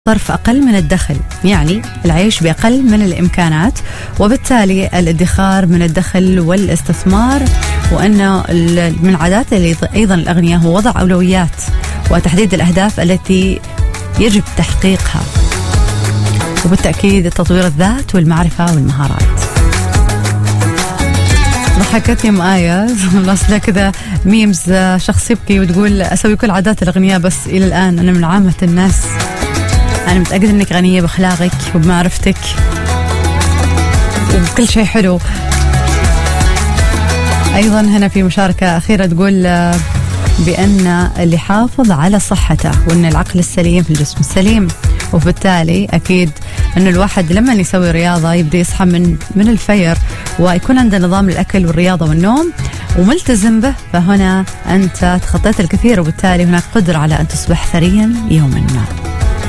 صرف أقل من الدخل، يعني العيش بأقل من الإمكانات، وبالتالي الادخار من الدخل والاستثمار. وأنه من عادات أيضا الأغنياء هو وضع أولويات وتحديد الأهداف التي يجب تحقيقها، وبالتأكيد تطوير الذات والمعرفة والمهارات. ضحكتني مآية أصلا كذا ميمز، شخص يبكي وتقول أسوي كل عادات الأغنياء بس إلى الآن أنا من عامة الناس. أنا متأكد أنك غنية بأخلاقك وبمعرفتك وكل شيء حلو. أيضا هنا في مشاركة أخيرة تقول بأن اللي حافظ على صحته وأن العقل السليم في الجسم السليم، وبالتالي أكيد أن الواحد لما يسوي رياضة يبدأ يصحى من الفجر ويكون عنده نظام الأكل والرياضة والنوم وملتزم به، فهنا أنت تخطيت الكثير، وبالتالي هناك قدرة على أن تصبح ثريا يوما ما.